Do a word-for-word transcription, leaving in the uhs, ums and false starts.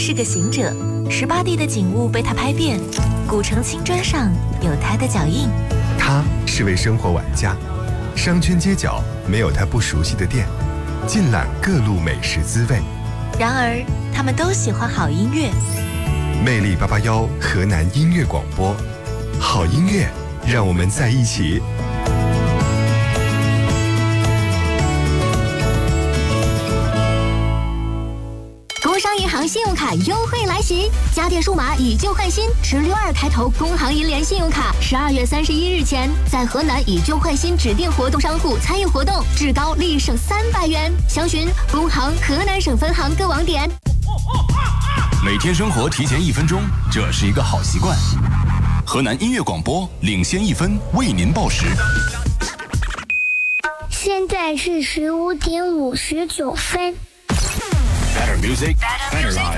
是个行者，十八地的景物被他拍遍，古城青砖上有他的脚印。 他是位生活玩家，商圈街角没有他不熟悉的店，尽览各路美食滋味。 然而，他们都喜欢好音乐。 魅力八八幺河南音乐广播，好音乐，让我们在一起。 工商银行信用卡优惠来袭，家电数码以旧换新，持六二开头工行银联信用卡，十二月三十一日前在河南以旧换新指定活动商户参与活动，至高立省三百元。详询工行河南省分行各网点。 每天生活提前一分钟，这是一个好习惯。河南音乐广播领先一分，为您报时。 现在是十五点五十九分。 Better music, better life.